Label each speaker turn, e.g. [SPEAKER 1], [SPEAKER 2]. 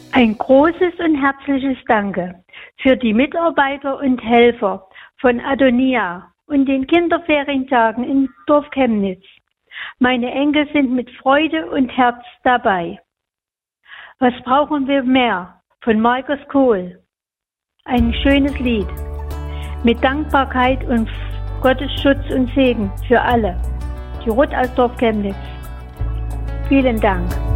[SPEAKER 1] Ein großes und herzliches Danke für die Mitarbeiter und Helfer von Adonia und den Kinderferientagen in Dorf Chemnitz. Meine Enkel sind mit Freude und Herz dabei. Was brauchen wir mehr? Von Markus Kohl. Ein schönes Lied mit Dankbarkeit und Gottes Schutz und Segen für alle. Die Ruth aus Dorf Chemnitz. Vielen Dank.